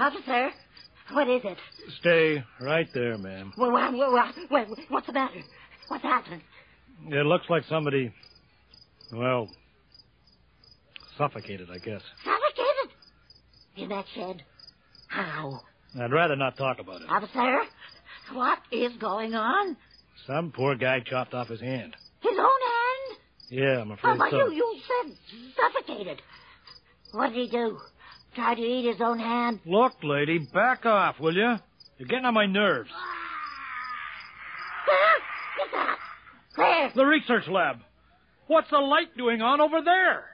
Officer, what is it? Stay right there, ma'am. What's the matter? What's happened? It looks like somebody, well, suffocated, I guess. Suffocated? In that shed? How? I'd rather not talk about it. Officer, what is going on? Some poor guy chopped off his hand. His own hand? Yeah, I'm afraid so. You said suffocated. What did he do? Try to eat his own hand? Look, lady, back off, will you? You're getting on my nerves. What's that? Where? The research lab. What's the light doing on over there?